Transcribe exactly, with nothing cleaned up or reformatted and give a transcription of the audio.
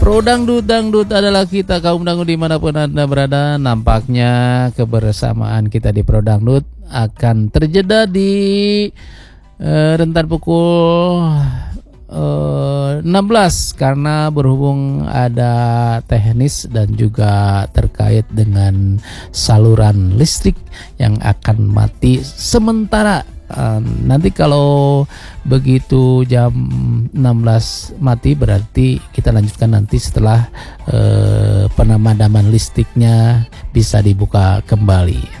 Pro Dangdut, Dangdut adalah kita kaum dangdut dimanapun Anda berada. Nampaknya kebersamaan kita di Pro Dangdut akan terjeda di uh, rentan pukul uh, enam belas karena berhubung ada teknis dan juga terkait dengan saluran listrik yang akan mati sementara. Uh, nanti kalau begitu jam enam belas mati berarti kita lanjutkan nanti setelah uh, pemadaman listriknya bisa dibuka kembali.